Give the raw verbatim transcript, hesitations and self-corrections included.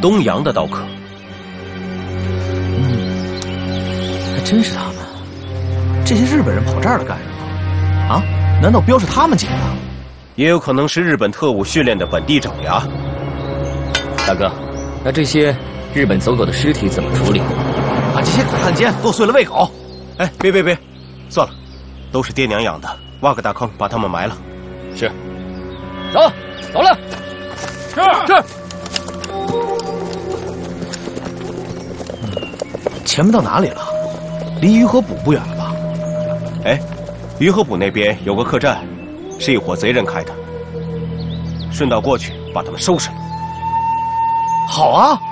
东洋的刀客。 嗯，还真是他们。这些日本人跑这儿来干什么？啊？难道镖是他们劫的？ 也有可能是日本特务训练的本地爪牙。 大哥，那这些日本走狗的尸体怎么处理？ 把这些狗汉奸剁碎了喂狗。 哎，别别别，算了，都是爹娘养的，挖个大坑把他们埋了。 是。走，走了。 是是。前面到哪里了？离鱼河堡不远了吧？ 哎，鱼河堡那边有个客栈，是一伙贼人开的，顺道过去把他们收拾了。 好啊。